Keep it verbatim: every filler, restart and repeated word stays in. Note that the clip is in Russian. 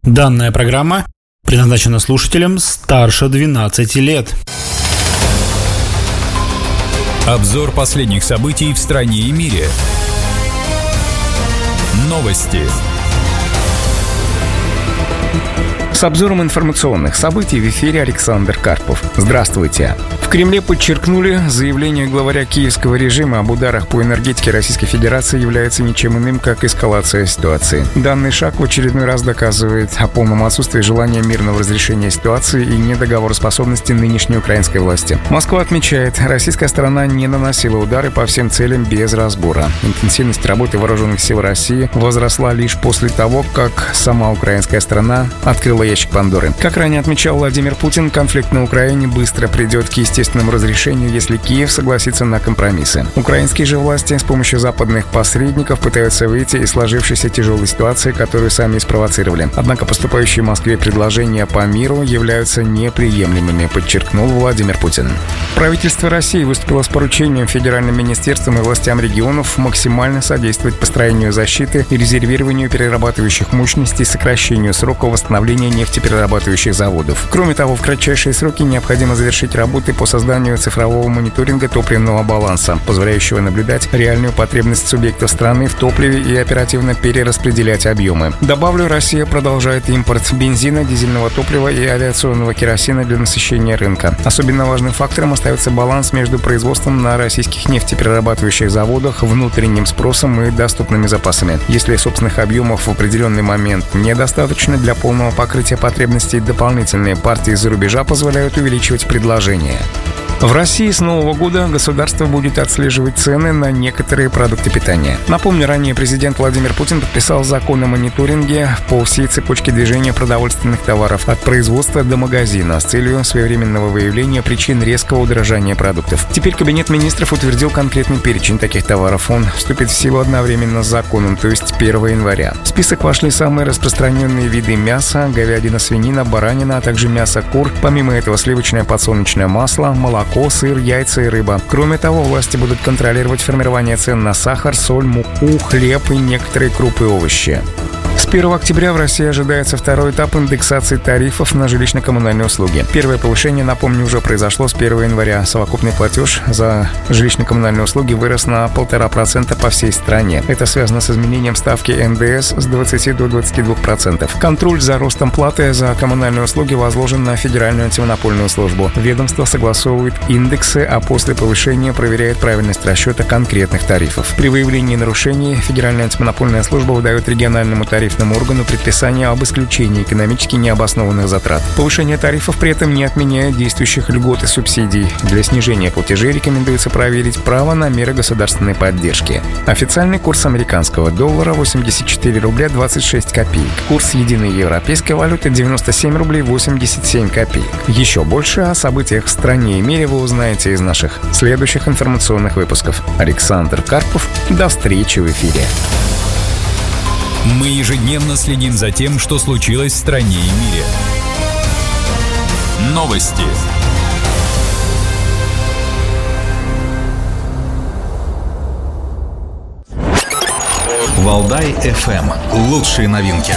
Данная программа предназначена слушателям старше двенадцати лет. Обзор последних событий в стране и мире. Новости. С обзором информационных событий в эфире Александр Карпов. Здравствуйте. В Кремле подчеркнули, заявление главаря киевского режима об ударах по энергетике Российской Федерации является ничем иным, как эскалация ситуации. Данный шаг в очередной раз доказывает о полном отсутствии желания мирного разрешения ситуации и недоговороспособности нынешней украинской власти. Москва отмечает, российская сторона не наносила удары по всем целям без разбора. Интенсивность работы вооруженных сил России возросла лишь после того, как сама украинская сторона открыла ящик Пандоры. Как ранее отмечал Владимир Путин, конфликт на Украине быстро придет к естественному разрешению, если Киев согласится на компромиссы. Украинские же власти с помощью западных посредников пытаются выйти из сложившейся тяжелой ситуации, которую сами и спровоцировали. Однако поступающие Москве предложения по миру являются неприемлемыми, подчеркнул Владимир Путин. Правительство России выступило с поручением федеральным министерствам и властям регионов максимально содействовать построению защиты и резервированию перерабатывающих мощностей, сокращению срока восстановления нефтеперерабатывающих заводов. Кроме того, в кратчайшие сроки необходимо завершить работы по созданию цифрового мониторинга топливного баланса, позволяющего наблюдать реальную потребность субъектов страны в топливе и оперативно перераспределять объемы. Добавлю, Россия продолжает импорт бензина, дизельного топлива и авиационного керосина для насыщения рынка. Особенно важным фактором остается баланс между производством на российских нефтеперерабатывающих заводах, внутренним спросом и доступными запасами. Если собственных объемов в определенный момент недостаточно для полного покрытия потребностей, дополнительные партии из-за рубежа позволяют увеличивать предложение. В России с Нового года государство будет отслеживать цены на некоторые продукты питания. Напомню, ранее президент Владимир Путин подписал закон о мониторинге по всей цепочке движения продовольственных товаров от производства до магазина с целью своевременного выявления причин резкого удорожания продуктов. Теперь Кабинет министров утвердил конкретный перечень таких товаров. Он вступит в силу одновременно с законом, то есть первого января. В список вошли самые распространенные виды мяса: говядина, свинина, баранина, а также мясо кур. Помимо этого, сливочное подсолнечное масло, молоко, сыр, яйца и рыба. Кроме того, власти будут контролировать формирование цен на сахар, соль, муку, хлеб и некоторые крупы и овощи. С первого октября в России ожидается второй этап индексации тарифов на жилищно-коммунальные услуги. Первое повышение, напомню, уже произошло с первого января. Совокупный платеж за жилищно-коммунальные услуги вырос на полтора процента по всей стране. Это связано с изменением ставки эн дэ эс с двадцати до двадцати двух процентов. Контроль за ростом платы за коммунальные услуги возложен на Федеральную антимонопольную службу. Ведомство согласовывает индексы, а после повышения проверяет правильность расчета конкретных тарифов. При выявлении нарушений Федеральная антимонопольная служба выдает региональному тарифу органу предписание об исключении экономически необоснованных затрат. Повышение тарифов при этом не отменяет действующих льгот и субсидий. Для снижения платежей рекомендуется проверить право на меры государственной поддержки. Официальный курс американского доллара восемьдесят четыре рубля двадцать шесть копеек. Курс единой европейской валюты девяносто семь рублей восемьдесят семь копеек. Еще больше о событиях в стране и мире вы узнаете из наших следующих информационных выпусков. Александр Карпов. До встречи в эфире. Мы ежедневно следим за тем, что случилось в стране и мире. Новости. Валдай эф эм. Лучшие новинки.